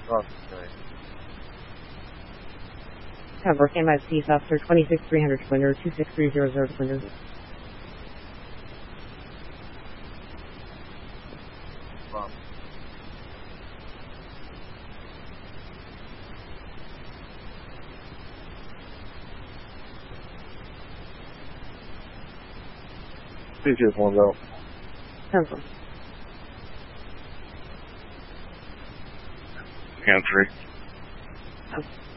Okay. Cover, stand by Peace Officer 26300 Twinder 26300 Twinder. Wow. Just one out. Cancel. Scan 3. Okay.